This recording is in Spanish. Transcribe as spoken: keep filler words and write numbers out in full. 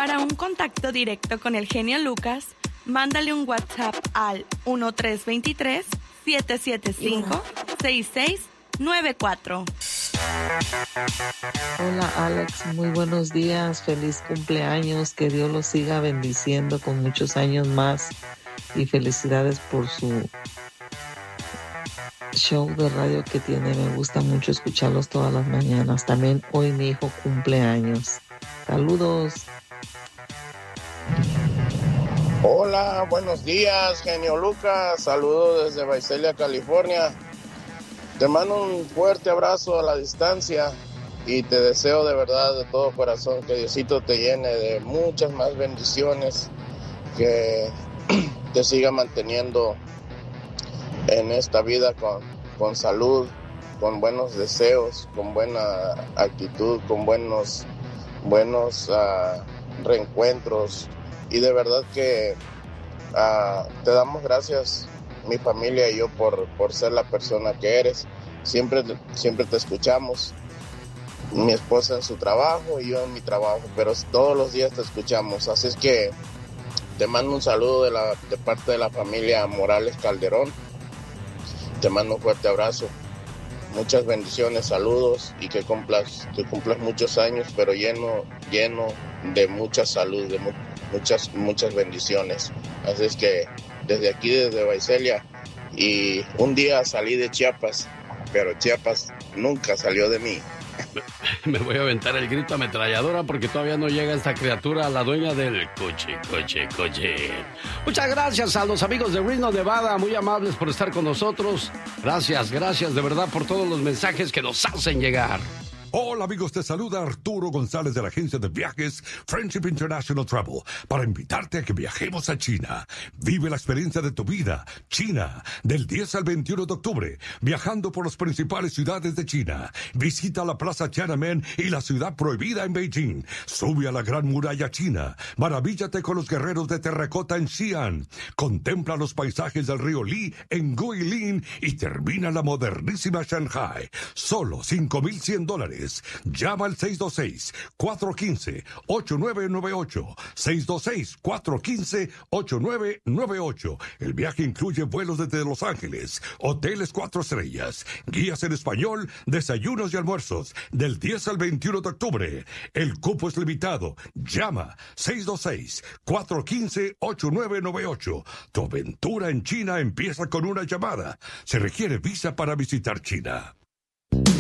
Para un contacto directo con el genio Lucas, mándale un WhatsApp al uno tres dos tres, siete siete cinco, seis seis nueve cuatro. Hola Alex, muy buenos días, feliz cumpleaños, que Dios los siga bendiciendo con muchos años más y felicidades por su show de radio que tiene, me gusta mucho escucharlos todas las mañanas. También hoy mi hijo cumpleaños. Saludos. Hola, buenos días, genio Lucas. Saludos desde Visalia, California. Te mando un fuerte abrazo a la distancia y te deseo de verdad, de todo corazón, que Diosito te llene de muchas más bendiciones, que te siga manteniendo en esta vida con, con salud, con buenos deseos, con buena actitud, con buenos, buenos uh, reencuentros. Y de verdad que uh, te damos gracias, mi familia y yo, por, por ser la persona que eres. Siempre, siempre te escuchamos, mi esposa en su trabajo y yo en mi trabajo, pero todos los días te escuchamos. Así es que te mando un saludo de, la, de parte de la familia Morales Calderón. Te mando un fuerte abrazo, muchas bendiciones, saludos y que cumplas, que cumplas muchos años, pero lleno, lleno de mucha salud, de mu- muchas, muchas bendiciones. Así es que desde aquí, desde Visalia, y un día salí de Chiapas, pero Chiapas nunca salió de mí. Me voy a aventar el grito ametralladora porque todavía no llega esta criatura, la dueña del coche, coche, coche. Muchas gracias a los amigos de Reno, Nevada, muy amables por estar con nosotros. Gracias, gracias de verdad por todos los mensajes que nos hacen llegar. Hola amigos, te saluda Arturo González de la agencia de viajes Friendship International Travel para invitarte a que viajemos a China. Vive la experiencia de tu vida, China, del diez al veintiuno de octubre, viajando por las principales ciudades de China. Visita la Plaza Tiananmen y la ciudad prohibida en Beijing. Sube a la Gran Muralla China. Maravíllate con los guerreros de terracota en Xi'an. Contempla los paisajes del río Li en Guilin y termina la modernísima Shanghai. Solo cinco mil cien dólares. Llama al seis dos seis, cuatro uno cinco, ocho nueve nueve ocho. seis dos seis, cuatro uno cinco, ocho nueve nueve ocho. El viaje incluye vuelos desde Los Ángeles, hoteles cuatro estrellas, guías en español, desayunos y almuerzos, del diez al veintiuno de octubre. El cupo es limitado. Llama seis dos seis, cuatro uno cinco, ocho nueve nueve ocho. Tu aventura en China empieza con una llamada. Se requiere visa para visitar China.